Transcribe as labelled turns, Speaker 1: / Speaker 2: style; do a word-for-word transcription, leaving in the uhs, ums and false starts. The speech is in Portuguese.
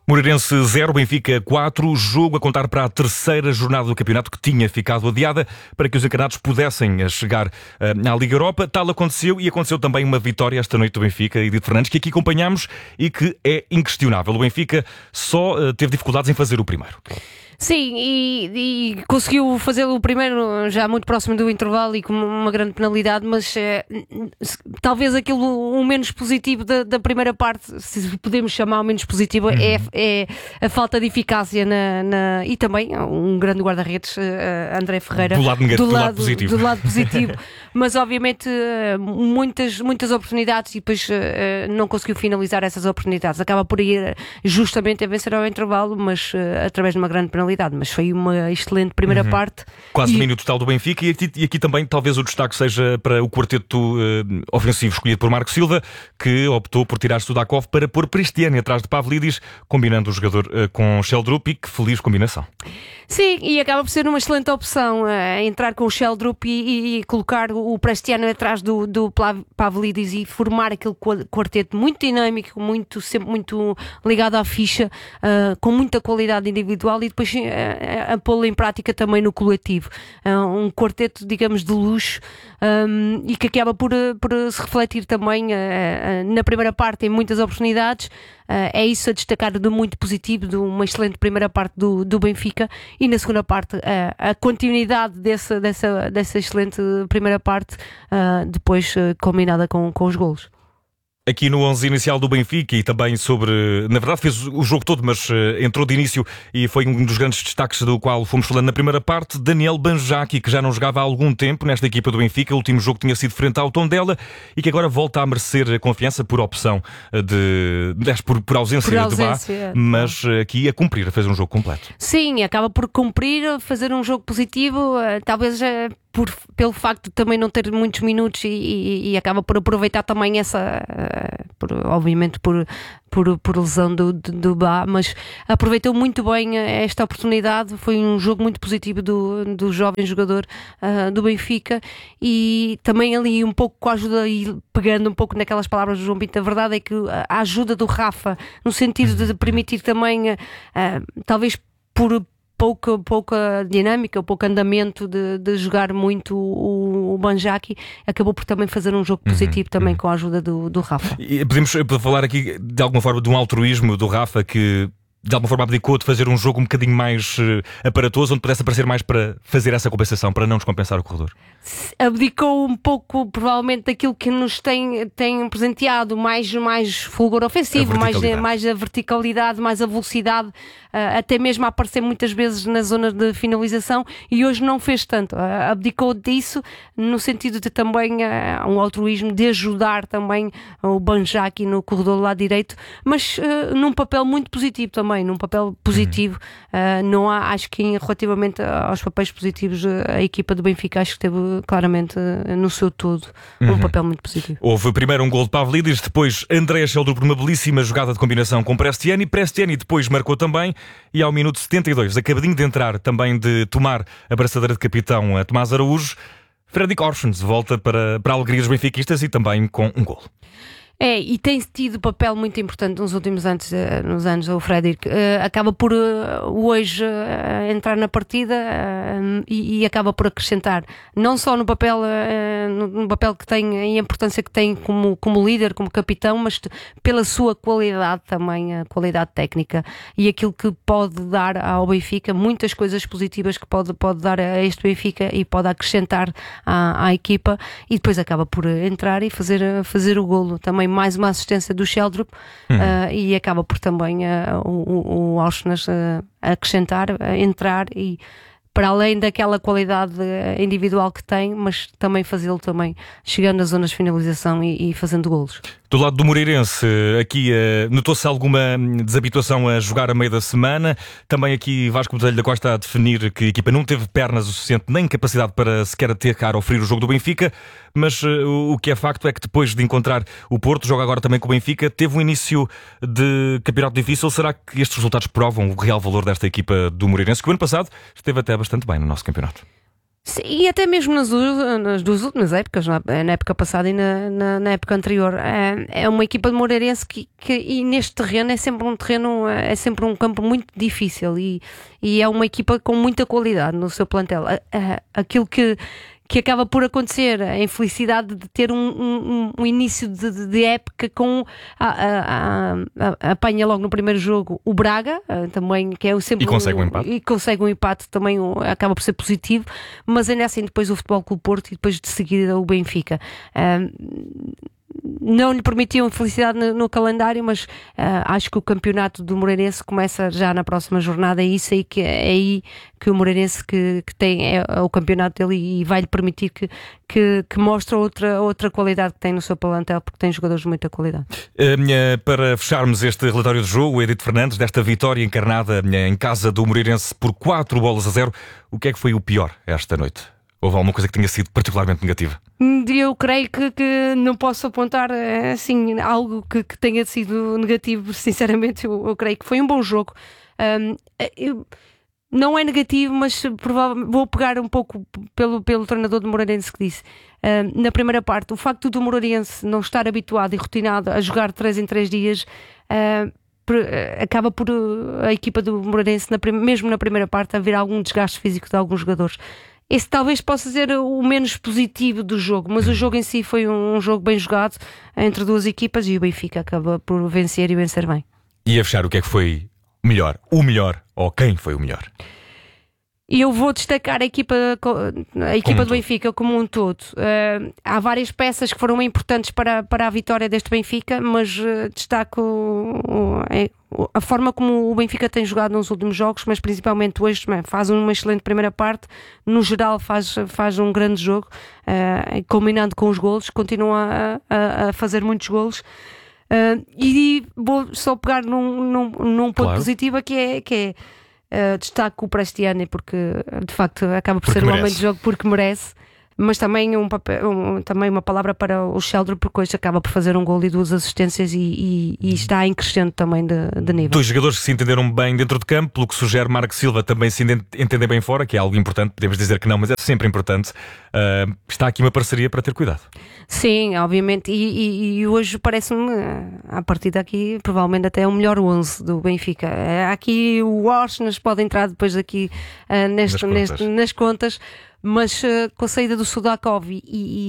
Speaker 1: Moreirense zero, Benfica quatro, jogo a contar para a terceira jornada do campeonato que tinha ficado adiada para que os encarnados pudessem chegar uh, à Liga Europa. Tal aconteceu e aconteceu também uma vitória esta noite do Benfica, Edith Fernandes, que aqui acompanhamos e que é inquestionável. O Benfica só uh, teve dificuldades em fazer o primeiro.
Speaker 2: Sim, e, e conseguiu fazer o primeiro já muito próximo do intervalo e com uma grande penalidade, mas é, talvez aquilo o menos positivo da, da primeira parte, se podemos chamar o menos positivo, uhum. é, é a falta de eficácia na, na, e também um grande guarda-redes, uh, André Ferreira,
Speaker 1: do lado, negativo,
Speaker 2: do,
Speaker 1: do
Speaker 2: lado,
Speaker 1: lado positivo,
Speaker 2: do lado positivo. Mas obviamente uh, muitas, muitas oportunidades e depois uh, não conseguiu finalizar essas oportunidades. Acaba por ir justamente a vencer ao intervalo, mas uh, através de uma grande penalidade. Mas foi uma excelente primeira uhum. parte.
Speaker 1: Quase
Speaker 2: e...
Speaker 1: domínio total do Benfica e aqui, e aqui também talvez o destaque seja para o quarteto uh, ofensivo escolhido por Marco Silva, que optou por tirar Sudakov para pôr Prestiani atrás de Pavlidis, combinando o jogador uh, com Sheldrup, e que feliz combinação.
Speaker 2: Sim, e acaba por ser uma excelente opção uh, entrar com o Sheldrup e, e, e colocar o Prestiani atrás do, do Pavlidis e formar aquele quarteto muito dinâmico, muito, sempre muito ligado à ficha, uh, com muita qualidade individual e depois a, a, a pô-lo em prática também no coletivo. Uh, um quarteto, digamos, de luxo, um, e que acaba por, por se refletir também uh, uh, na primeira parte em muitas oportunidades. Uh, é isso a destacar de muito positivo, de uma excelente primeira parte do, do Benfica, e na segunda parte uh, a continuidade dessa, dessa, dessa excelente primeira parte, uh, depois uh, combinada com, com os golos.
Speaker 1: Aqui no onze inicial do Benfica e também sobre... Na verdade fez o jogo todo, mas uh, entrou de início e foi um dos grandes destaques do qual fomos falando na primeira parte. Daniel Banjaki, que já não jogava há algum tempo nesta equipa do Benfica. O último jogo tinha sido frente ao Tondela e que agora volta a merecer a confiança por opção de... Por, por ausência, por ausência de Bá, mas aqui a cumprir, a fazer um jogo completo.
Speaker 2: Sim, acaba por cumprir, fazer um jogo positivo, uh, talvez... Uh... Por, pelo facto de também não ter muitos minutos e, e, e acaba por aproveitar também essa, uh, por, obviamente por, por, por lesão do, do, do Bá, mas aproveitou muito bem esta oportunidade. Foi um jogo muito positivo do, do jovem jogador uh, do Benfica, e também ali um pouco com a ajuda, e pegando um pouco naquelas palavras do João Pinto, a verdade é que a ajuda do Rafa, no sentido de permitir também, uh, talvez por pouca, pouca dinâmica, pouco andamento de, de jogar muito o, o Banjaki, acabou por também fazer um jogo positivo uhum, também uhum. com a ajuda do, do Rafa.
Speaker 1: E podemos falar aqui de alguma forma de um altruísmo do Rafa, que de alguma forma abdicou de fazer um jogo um bocadinho mais uh, aparatoso, onde pudesse aparecer mais para fazer essa compensação, para não descompensar o corredor.
Speaker 2: Abdicou um pouco, provavelmente, daquilo que nos tem, tem presenteado, mais, mais fulgor ofensivo, a mais, mais a verticalidade, mais a velocidade, uh, até mesmo a aparecer muitas vezes na zona de finalização, e hoje não fez tanto. Uh, abdicou disso no sentido de também uh, um altruísmo de ajudar também o Banjaki no corredor do lado direito, mas uh, num papel muito positivo também. Também, num papel positivo. Uhum. Uh, não há, acho que relativamente aos papéis positivos, a equipa do Benfica acho que teve claramente no seu todo um uhum. papel muito positivo.
Speaker 1: Houve primeiro um gol de Pavlidis, depois André Sheldrup por uma belíssima jogada de combinação com Prestiani. Prestiani depois marcou também, e ao minuto setenta e dois, acabadinho de entrar, também de tomar a braçadeira de capitão a Tomás Araújo, Fredrik Orsens volta para, para a alegria dos benfiquistas e também com um gol.
Speaker 2: É, e tem tido papel muito importante nos últimos anos, nos anos o Fredrik. Uh, acaba por uh, hoje uh, entrar na partida uh, e, e acaba por acrescentar, não só no papel, uh, no, no papel que tem e a importância que tem como, como líder, como capitão, mas pela sua qualidade também, a qualidade técnica e aquilo que pode dar ao Benfica, muitas coisas positivas que pode, pode dar a este Benfica e pode acrescentar à, à equipa, e depois acaba por entrar e fazer, fazer o golo também. Mais uma assistência do Sheldrup, uhum. uh, e acaba por também uh, o, o Auschwitz uh, acrescentar, uh, entrar e para além daquela qualidade individual que tem, mas também fazê-lo também chegando às zonas de finalização e, e fazendo golos.
Speaker 1: Do lado do Moreirense, aqui uh, notou-se alguma desabituação a jogar a meio da semana. Também aqui Vasco Botelho da Costa a definir que a equipa não teve pernas o suficiente, nem capacidade para sequer atacar ou ferir o jogo do Benfica. Mas uh, o que é facto é que depois de encontrar o Porto, joga agora também com o Benfica, teve um início de campeonato difícil. Será que estes resultados provam o real valor desta equipa do Moreirense, que o ano passado esteve até bastante bem no nosso campeonato?
Speaker 2: Sim, e até mesmo nas, nas duas últimas épocas, na, na época passada e na, na, na época anterior, é, é uma equipa de Moreirense que, que e neste terreno é sempre um terreno, é sempre um campo muito difícil e, e é uma equipa com muita qualidade no seu plantel. Aquilo que que acaba por acontecer, a infelicidade de ter um, um, um início de, de, de época com a, a, a, a, apanha logo no primeiro jogo o Braga, também, que é o sempre
Speaker 1: e consegue um empate,
Speaker 2: e consegue um empate também, acaba por ser positivo, mas ainda assim depois o Futebol Clube Porto e depois de seguida o Benfica. Um, não lhe permitiam felicidade no, no calendário, mas uh, acho que o campeonato do Moreirense começa já na próxima jornada, e isso aí que é aí que o Moreirense que, que tem é, é o campeonato dele e vai-lhe permitir que, que, que mostre outra, outra qualidade que tem no seu plantel, porque tem jogadores de muita qualidade.
Speaker 1: Uh, para fecharmos este relatório de jogo, Edith Fernandes, desta vitória encarnada uh, em casa do Moreirense por quatro bolas a zero, o que é que foi o pior esta noite? Houve alguma coisa que tenha sido particularmente negativa?
Speaker 2: Eu creio que, que não posso apontar assim algo que, que tenha sido negativo. Sinceramente, eu, eu creio que foi um bom jogo. Um, eu, não é negativo, mas provavelmente vou pegar um pouco pelo, pelo treinador do Moreirense que disse um, na primeira parte, o facto do Moreirense não estar habituado e rotinado a jogar três em três dias uh, acaba por a equipa do Moreirense, na, mesmo na primeira parte, haver algum desgaste físico de alguns jogadores. Esse talvez possa ser o menos positivo do jogo, mas o jogo em si foi um jogo bem jogado entre duas equipas e o Benfica acaba por vencer e vencer bem.
Speaker 1: E a fechar, o que é que foi melhor? O melhor? Ou quem foi o melhor?
Speaker 2: E eu vou destacar a equipa, a equipa do Benfica como um todo. Uh, há várias peças que foram importantes para, para a vitória deste Benfica, mas uh, destaco uh, a forma como o Benfica tem jogado nos últimos jogos, mas principalmente hoje man, faz uma excelente primeira parte, no geral faz, faz um grande jogo, uh, combinando com os golos, continua a, a, a fazer muitos golos. Uh, e vou só pegar num, num, num ponto claro. positivo que é... Que é Uh, destaco o Prestiani porque de facto acaba por
Speaker 1: porque
Speaker 2: ser
Speaker 1: merece.
Speaker 2: um homem de jogo porque merece, mas também, um papel, um, também uma palavra para o Sheldon, porque hoje acaba por fazer um gol e duas assistências e, e, e está em crescendo também de, de nível.
Speaker 1: Dois jogadores que se entenderam bem dentro de campo, pelo que sugere Marco Silva também se entender bem fora, que é algo importante, podemos dizer que não, mas é sempre importante. Uh, está aqui uma parceria para ter cuidado.
Speaker 2: Sim, obviamente, e, e, e hoje parece-me, a partir daqui, provavelmente até é o melhor onze do Benfica. Aqui o Washington pode entrar depois aqui uh, neste, nas, contas. Neste, nas contas, mas uh, com a saída do Sudakov e, e